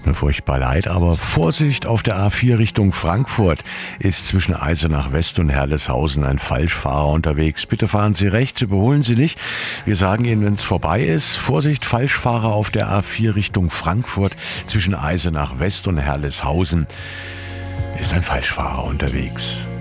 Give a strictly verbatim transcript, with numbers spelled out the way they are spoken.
Tut mir furchtbar leid, aber Vorsicht, auf der A vier Richtung Frankfurt ist zwischen Eisenach West und Herleshausen ein Falschfahrer unterwegs. Bitte fahren Sie rechts, überholen Sie nicht. Wir sagen Ihnen, wenn es vorbei ist, Vorsicht, Falschfahrer auf der A vier Richtung Frankfurt zwischen Eisenach West und Herleshausen ist ein Falschfahrer unterwegs.